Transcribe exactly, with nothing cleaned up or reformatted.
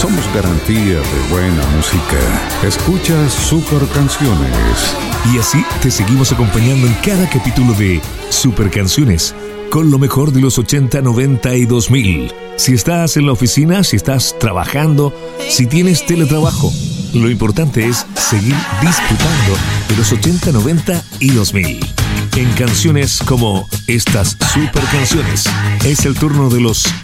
somos garantía de buena música. Escucha Super Canciones. Y así te seguimos acompañando en cada capítulo de Super Canciones, con lo mejor de los ochenta, noventa y dos mil. Si estás en la oficina, si estás trabajando, si tienes teletrabajo, lo importante es seguir disfrutando de los ochenta, noventa y dos mil. En canciones como estas Super Canciones, es el turno de los